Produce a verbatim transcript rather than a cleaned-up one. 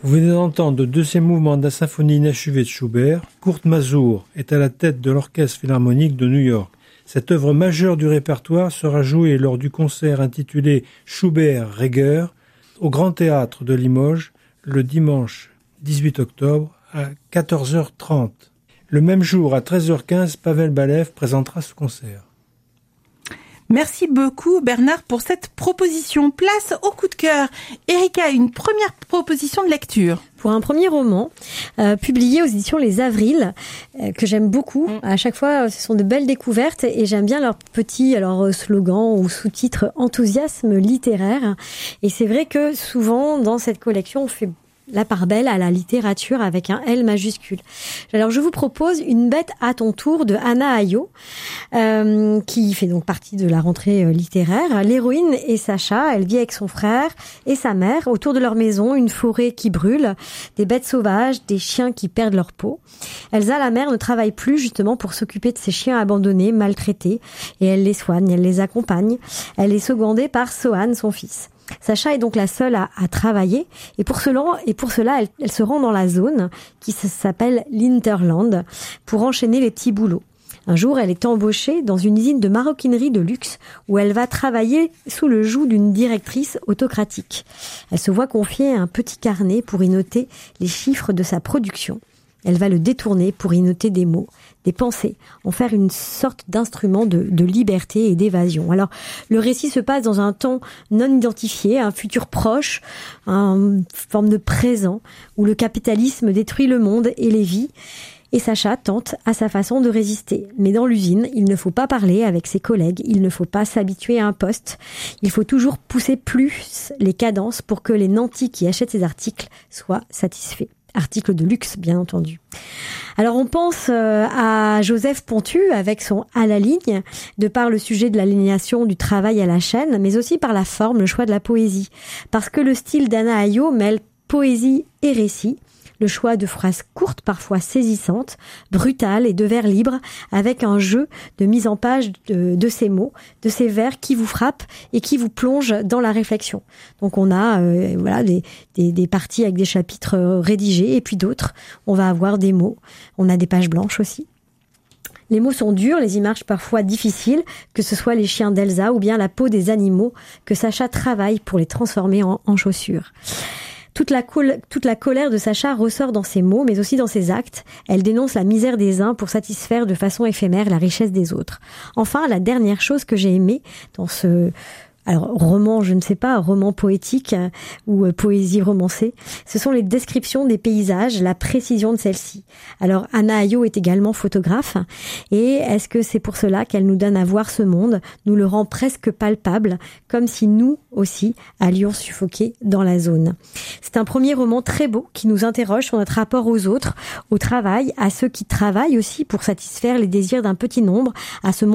Vous venez d'entendre de deux ces mouvements de la symphonie inachevée de Schubert. Kurt Masur est à la tête de l'Orchestre Philharmonique de New York. Cette œuvre majeure du répertoire sera jouée lors du concert intitulé Schubert-Reger au Grand Théâtre de Limoges le dimanche dix-huit octobre à quatorze heures trente. Le même jour, à treize heures quinze, Pavel Balev présentera ce concert. Merci beaucoup Bernard pour cette proposition. Place au coup de cœur. Erika, une première proposition de lecture. Pour un premier roman, euh, publié aux éditions Les Avrils, euh, que j'aime beaucoup. Mm. À chaque fois, ce sont de belles découvertes et j'aime bien leurs petits alors, slogans ou sous-titres enthousiasme littéraire. Et c'est vrai que souvent, dans cette collection, on fait la part belle à la littérature avec un L majuscule. Alors je vous propose Une bête à ton tour de Anna Ayo, euh, qui fait donc partie de la rentrée euh, littéraire. L'héroïne est Sacha, elle vit avec son frère et sa mère. Autour de leur maison, une forêt qui brûle, des bêtes sauvages, des chiens qui perdent leur peau. Elsa, la mère, ne travaille plus justement pour s'occuper de ces chiens abandonnés, maltraités, et elle les soigne, elle les accompagne. Elle est secondée par Sohan, son fils. Sacha est donc la seule à, à travailler et pour cela, et pour cela elle, elle se rend dans la zone qui s'appelle l'Interland pour enchaîner les petits boulots. Un jour, elle est embauchée dans une usine de maroquinerie de luxe où elle va travailler sous le joug d'une directrice autocratique. Elle se voit confier un petit carnet pour y noter les chiffres de sa production. Elle va le détourner pour y noter des mots, des pensées, en faire une sorte d'instrument de, de liberté et d'évasion. Alors, le récit se passe dans un temps non identifié, un futur proche, une forme de présent, où le capitalisme détruit le monde et les vies. Et Sacha tente à sa façon de résister. Mais dans l'usine, il ne faut pas parler avec ses collègues, il ne faut pas s'habituer à un poste. Il faut toujours pousser plus les cadences pour que les nantis qui achètent ces articles soient satisfaits. Article de luxe, bien entendu. Alors, on pense euh, à Joseph Pontu avec son « à la ligne », de par le sujet de l'aliénation du travail à la chaîne, mais aussi par la forme, le choix de la poésie. Parce que le style d'Anna Ayo mêle poésie et récit. Le choix de phrases courtes, parfois saisissantes, brutales et de vers libres, avec un jeu de mise en page de, de ces mots, de ces vers qui vous frappent et qui vous plongent dans la réflexion. Donc on a euh, voilà des, des, des parties avec des chapitres rédigés et puis d'autres, on va avoir des mots. On a des pages blanches aussi. Les mots sont durs, les images parfois difficiles, que ce soit les chiens d'Elsa ou bien la peau des animaux que Sacha travaille pour les transformer en, en chaussures. Toute la, col- toute la colère de Sacha ressort dans ses mots, mais aussi dans ses actes. Elle dénonce la misère des uns pour satisfaire de façon éphémère la richesse des autres. Enfin, la dernière chose que j'ai aimée dans ce... Alors, roman, je ne sais pas, roman poétique euh, ou euh, poésie romancée, ce sont les descriptions des paysages, la précision de celles-ci. Alors, Anna Ayo est également photographe, et est-ce que c'est pour cela qu'elle nous donne à voir ce monde, nous le rend presque palpable, comme si nous aussi allions suffoquer dans la zone. C'est un premier roman très beau qui nous interroge sur notre rapport aux autres, au travail, à ceux qui travaillent aussi pour satisfaire les désirs d'un petit nombre, à ce monde